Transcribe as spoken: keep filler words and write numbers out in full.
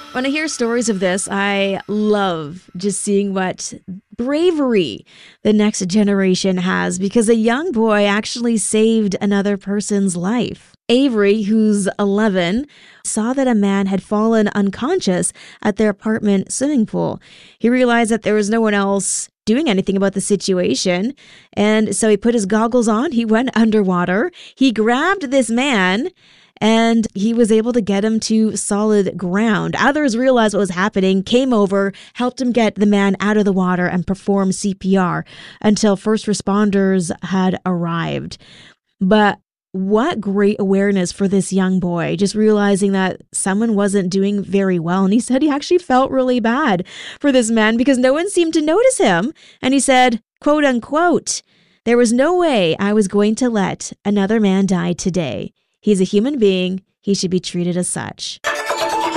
When I hear stories of this, I love just seeing what bravery the next generation has because a young boy actually saved another person's life. Avery, who's eleven, saw that a man had fallen unconscious at their apartment swimming pool. He realized that there was no one else doing anything about the situation, and so he put his goggles on, he went underwater, he grabbed this man, and he was able to get him to solid ground. Others realized what was happening, came over, helped him get the man out of the water and perform C P R until first responders had arrived. But what great awareness for this young boy, just realizing that someone wasn't doing very well. And he said he actually felt really bad for this man because no one seemed to notice him. And he said, quote unquote, "There was no way I was going to let another man die today. He's a human being. He should be treated as such."